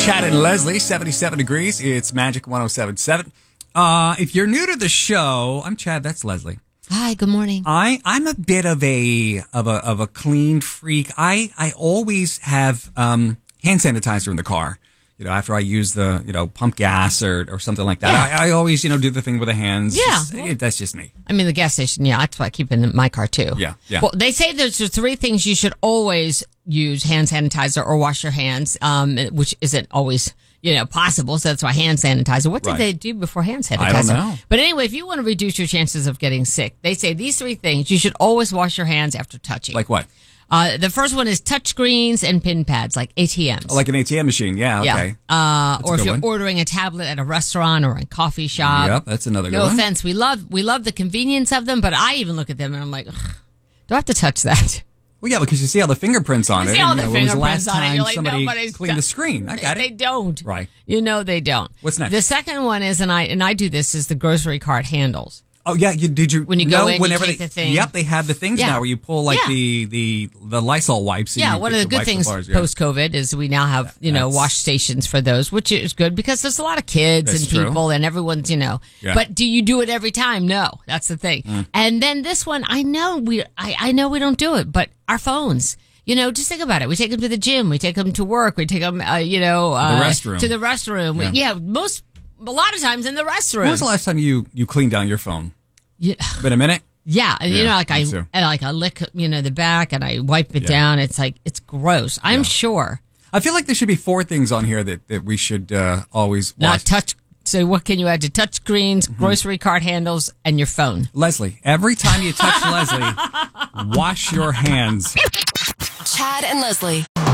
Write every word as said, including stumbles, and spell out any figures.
Chad and Leslie, seventy-seven degrees. It's Magic one oh seven point seven. Uh, if you're new to the show, I'm Chad. That's Leslie. Hi, good morning. I, I'm a bit of a of a of a clean freak. I, I always have um, hand sanitizer in the car. You know, after I use the, you know, pump gas or, or something like that. Yeah. I, I always, you know, do the thing with the hands. Yeah. Just, it, that's just me. I mean, the gas station, yeah, that's what I keep in my car, too. Yeah, yeah. Well, they say there's three things you should always use: hand sanitizer or wash your hands, um, which isn't always, you know, possible. So that's why hand sanitizer. What did Right. they do before hand sanitizer? I don't know. But anyway, if you want to reduce your chances of getting sick, they say these three things. You should always wash your hands after touching. Like what? Uh, the first one is touch screens and pin pads, like A T Ms. Oh, like an A T M machine. Yeah, okay. Yeah. Uh, or a if good you're one. ordering a tablet at a restaurant or a coffee shop. Yep, that's another good No one. offense. We love, we love the convenience of them, but I even look at them and I'm like, ugh, do I have to touch that? Well, yeah, because you see all the fingerprints on You it. see all and, the you know, when was the fingerprints last on it. time You're like, somebody nobody's cleaned the done- screen? I got They it. don't. Right. You know they don't. What's next? The second one is, and I and I do this, is the grocery cart handles. Oh yeah, you did you When you know go in, you whenever take they, the thing. Yep, they have the things Yeah. now where you pull like Yeah. the, the the Lysol wipes. and Yeah, you one get of the to good wipe things bars, yeah. post-COVID is we now have, you know, That's- wash stations for those, which is good because there's a lot of kids That's and true. people and everyone's, you know. Yeah. But do you do it every time? No, that's the thing. Mm. And then this one, I know we, I, I know we don't do it, but our phones. You know, just think about it. We take them to the gym. We take them to work. We take them, uh, you know, uh, the restroom. to the restroom. We- Yeah. Yeah, most, a lot of times in the restroom. When was the last time you you cleaned down your phone? Yeah. Been a minute? Yeah, and you Yeah, know, like I, me too. and like I lick, you know, the back and I wipe it Yeah. down. It's like it's gross. I'm Yeah. sure. I feel like there should be four things on here that, that we should uh, always Not watch. touch. So what can you add to touch screens, Mm-hmm. grocery cart handles, and your phone? Leslie, every time you touch Leslie, wash your hands. Chad and Leslie.